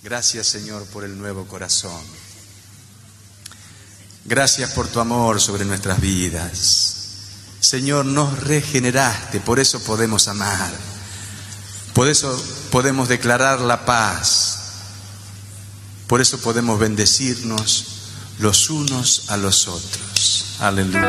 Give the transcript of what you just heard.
Gracias, Señor, por el nuevo corazón. Gracias por tu amor sobre nuestras vidas. Señor, nos regeneraste, por eso podemos amar. Por eso podemos declarar la paz. Por eso podemos bendecirnos los unos a los otros. Aleluya.